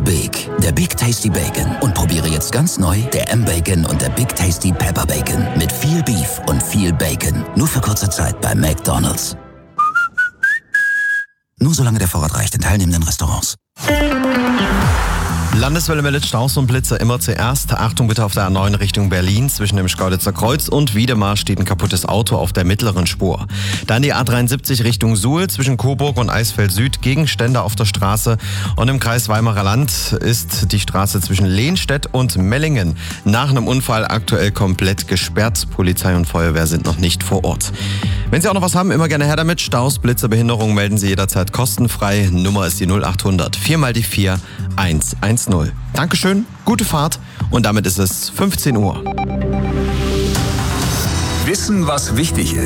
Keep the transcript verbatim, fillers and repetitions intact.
Big, der Big Tasty Bacon. Und probiere jetzt ganz neu der M-Bacon und der Big Tasty Pepper Bacon. Mit viel Beef und viel Bacon. Nur für kurze Zeit bei McDonald's. Nur solange der Vorrat reicht in teilnehmenden Restaurants. Landeswelle meldet Staus und Blitzer immer zuerst. Achtung bitte auf der A neun Richtung Berlin. Zwischen dem Schkeuditzer Kreuz und Wiedemar steht ein kaputtes Auto auf der mittleren Spur. Dann die A dreiundsiebzig Richtung Suhl zwischen Coburg und Eisfeld Süd. Gegenstände auf der Straße. Und im Kreis Weimarer Land ist die Straße zwischen Lehnstedt und Mellingen nach einem Unfall aktuell komplett gesperrt. Polizei und Feuerwehr sind noch nicht vor Ort. Wenn Sie auch noch was haben, immer gerne her damit. Staus, Blitzer, Behinderungen melden Sie jederzeit kostenfrei. Nummer ist die null acht hundert vier mal die vier eins eins null. Dankeschön, gute Fahrt und damit ist es fünfzehn Uhr. Wissen, was wichtig ist.